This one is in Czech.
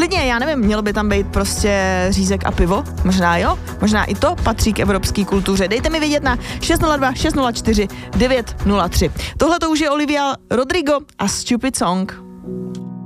Klidně, já nevím, mělo by tam být prostě řízek a pivo, možná jo, možná i to patří k evropské kultuře. Dejte mi vědět na 602 604 903. Tohle to už je Olivia Rodrigo a Stupid Song.